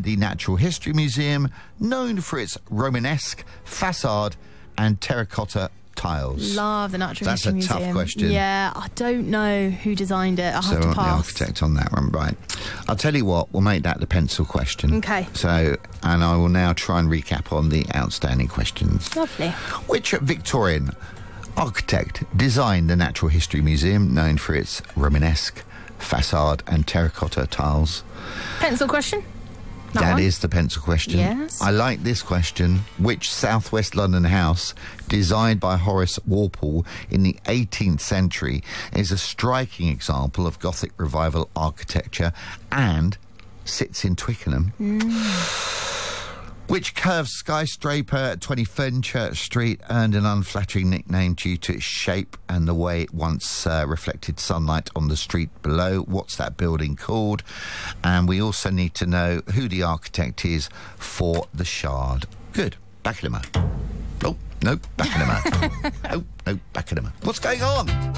the Natural History Museum, known for its Romanesque facade and terracotta tiles? Love the Natural That's History a Museum. tough question. Yeah, I don't know who designed it. I'll So have to the pass. architect on that one, right? I'll tell you what, we'll make that the pencil question. Okay. So, and I will now try and recap on the outstanding questions. Lovely. Which Victorian architect designed the Natural History Museum, known for its Romanesque facade and terracotta tiles? Pencil question? That is the pencil question. Yes. I like this question. Which southwest London house, designed by Horace Walpole in the 18th century, is a striking example of Gothic Revival architecture and sits in Twickenham? Which curved skyscraper at 20 Fenchurch Street earned an unflattering nickname due to its shape and the way it once reflected sunlight on the street below? What's that building called? And we also need to know who the architect is for the Shard. Good. Back in a moment. Oh, no, back in a moment. Oh, no, back in a moment. What's going on?